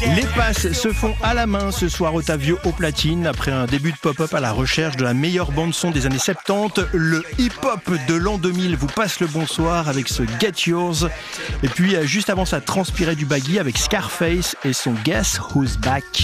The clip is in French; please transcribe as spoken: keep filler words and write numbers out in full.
Les passes se font à la main ce soir au Tavio au platine. Après un début de pop-up à la recherche de la meilleure bande-son des années soixante-dix, le hip-hop de l'an deux mille vous passe le bonsoir avec ce Get Yours. Et puis juste avant ça transpirait du baggy avec Scarface et son Guess Who's Back.